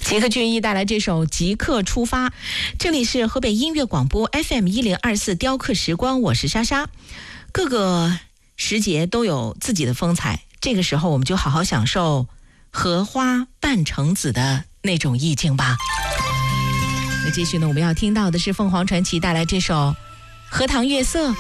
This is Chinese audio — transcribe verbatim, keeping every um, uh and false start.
吉克隽逸带来这首《即刻出发》，这里是河北音乐广播 F M 一零二四雕刻时光，我是莎莎。各个时节都有自己的风采，这个时候我们就好好享受荷花半城子的那种意境吧。那继续呢，我们要听到的是凤凰传奇带来这首《荷塘月色》。